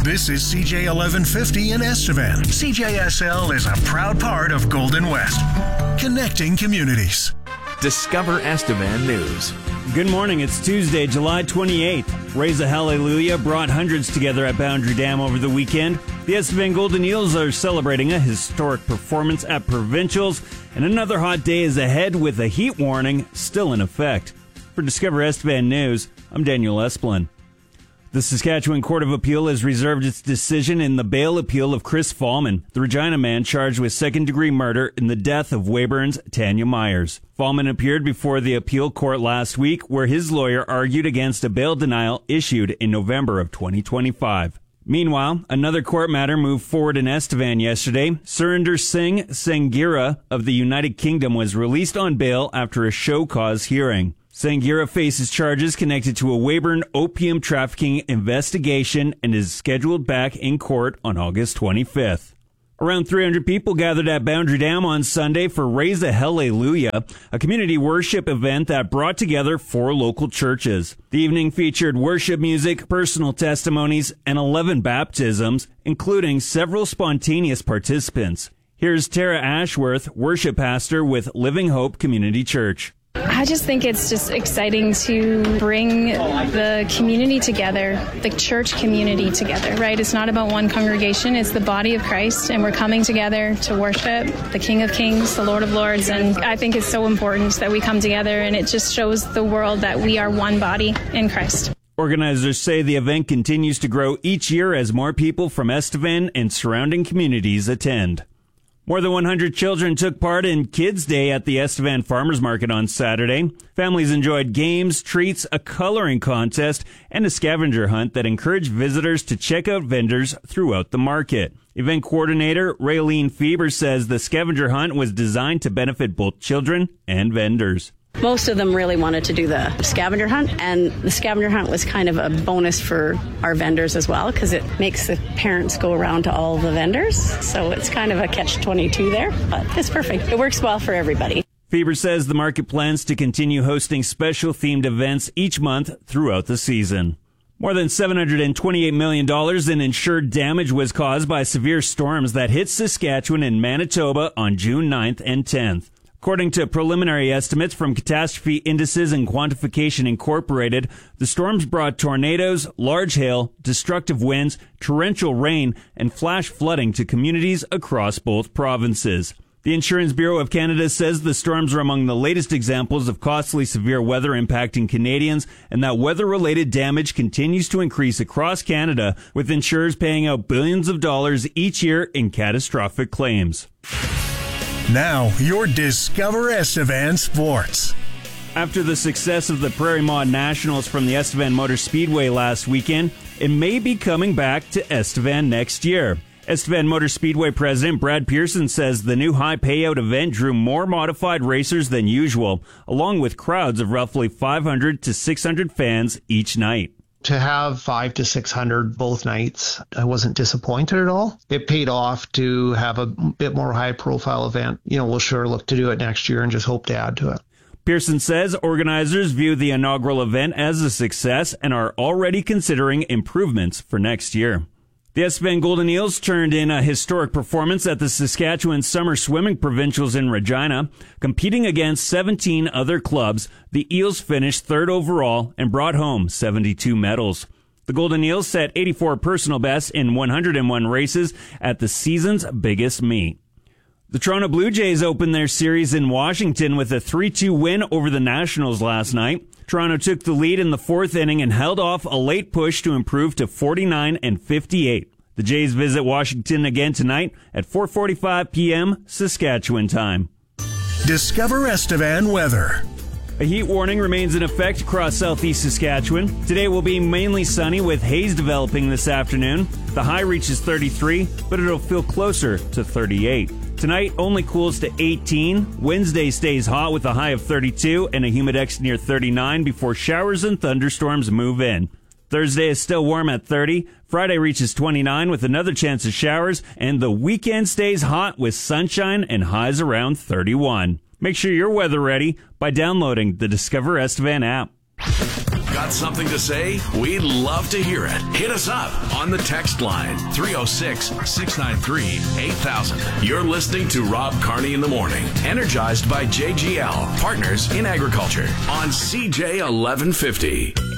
This is CJ 1150 in Estevan. CJSL is a proud part of Golden West, connecting communities. Discover Estevan News. Good morning. It's Tuesday, July 28th. Raise a Hallelujah brought hundreds together at Boundary Dam over the weekend. The Estevan Golden Eels are celebrating a historic performance at Provincials, and another hot day is ahead with a heat warning still in effect. For Discover Estevan News, I'm Daniel Esplin. The Saskatchewan Court of Appeal has reserved its decision in the bail appeal of Chris Fallman, the Regina man charged with second-degree murder in the death of Weyburn's Tanya Myers. Fallman appeared before the appeal court last week, where his lawyer argued against a bail denial issued in November of 2025. Meanwhile, another court matter moved forward in Estevan yesterday. Surinder Singh Sanghera of the United Kingdom was released on bail after a show cause hearing. Sanghera faces charges connected to a Weyburn opium trafficking investigation and is scheduled back in court on August 25th. Around 300 people gathered at Boundary Dam on Sunday for Raise a Hallelujah, a community worship event that brought together 4 local churches. The evening featured worship music, personal testimonies, and 11 baptisms, including several spontaneous participants. Here's Tara Ashworth, worship pastor with Living Hope Community Church. I just think it's just exciting to bring the community together, the church community together, right? It's not about one congregation, it's the body of Christ, and we're coming together to worship the King of Kings, the Lord of Lords, and I think it's so important that we come together, and it just shows the world that we are one body in Christ. Organizers say the event continues to grow each year as more people from Estevan and surrounding communities attend. More than 100 children took part in Kids Day at the Estevan Farmers Market on Saturday. Families enjoyed games, treats, a coloring contest, and a scavenger hunt that encouraged visitors to check out vendors throughout the market. Event coordinator Raylene Fieber says the scavenger hunt was designed to benefit both children and vendors. Most of them really wanted to do the scavenger hunt, and the scavenger hunt was kind of a bonus for our vendors as well, because it makes the parents go around to all the vendors. So it's kind of a catch-22 there, but it's perfect. It works well for everybody. Fieber says the market plans to continue hosting special themed events each month throughout the season. More than $728 million in insured damage was caused by severe storms that hit Saskatchewan and Manitoba on June 9th and 10th. According to preliminary estimates from Catastrophe Indices and Quantification Incorporated, the storms brought tornadoes, large hail, destructive winds, torrential rain, and flash flooding to communities across both provinces. The Insurance Bureau of Canada says the storms are among the latest examples of costly severe weather impacting Canadians, and that weather-related damage continues to increase across Canada, with insurers paying out billions of dollars each year in catastrophic claims. Now, your Discover Estevan Sports. After the success of the Prairie Maud Nationals from the Estevan Motor Speedway last weekend, it may be coming back to Estevan next year. Estevan Motor Speedway President Brad Pearson says the new high payout event drew more modified racers than usual, along with crowds of roughly 500 to 600 fans each night. To have 500 to 600 both nights, I wasn't disappointed at all. It paid off to have a bit more high-profile event. We'll sure look to do it next year and just hope to add to it. Pearson says organizers view the inaugural event as a success and are already considering improvements for next year. The Estevan Golden Eels turned in a historic performance at the Saskatchewan Summer Swimming Provincials in Regina. Competing against 17 other clubs, the Eels finished 3rd overall and brought home 72 medals. The Golden Eels set 84 personal bests in 101 races at the season's biggest meet. The Toronto Blue Jays opened their series in Washington with a 3-2 win over the Nationals last night. Toronto took the lead in the 4th inning and held off a late push to improve to 49-58. The Jays visit Washington again tonight at 4:45 p.m. Saskatchewan time. Discover Estevan weather. A heat warning remains in effect across southeast Saskatchewan. Today will be mainly sunny with haze developing this afternoon. The high reaches 33, but it'll feel closer to 38. Tonight only cools to 18. Wednesday stays hot with a high of 32 and a humidex near 39 before showers and thunderstorms move in. Thursday is still warm at 30. Friday reaches 29 with another chance of showers, and the weekend stays hot with sunshine and highs around 31. Make sure you're weather ready by downloading the Discover Estevan app. Got something to say? We'd love to hear it. Hit us up on the text line 306-693-8000. You're listening to Rob Carney in the Morning, energized by JGL, Partners in Agriculture, on CJ 1150.